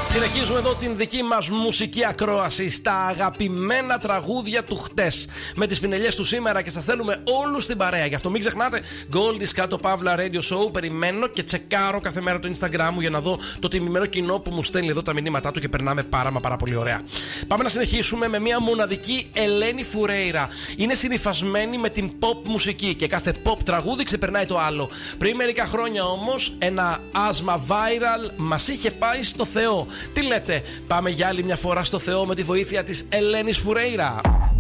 Συνεχίζουμε εδώ την δική μας μουσική ακρόαση στα αγαπημένα τραγούδια του χτες. Με τις πινελιές του σήμερα και σας θέλουμε όλους στην παρέα. Γι' αυτό μην ξεχνάτε, Goldis κάτω Παύλα Radio Show. Περιμένω και τσεκάρω κάθε μέρα το Instagram μου για να δω το τιμημένο κοινό που μου στέλνει εδώ τα μηνύματά του και περνάμε πάρα πολύ ωραία. Πάμε να συνεχίσουμε με μια μοναδική Ελένη Φουρέιρα. Είναι συνυφασμένη με την pop μουσική και κάθε pop τραγούδι ξεπερνάει το άλλο. Πριν μερικά χρόνια όμως, ένα άσμα viral μας είχε πάει στο Θεό. Τι λέτε, πάμε για άλλη μια φορά στο Θεό με τη βοήθεια της Ελένης Φουρέιρα.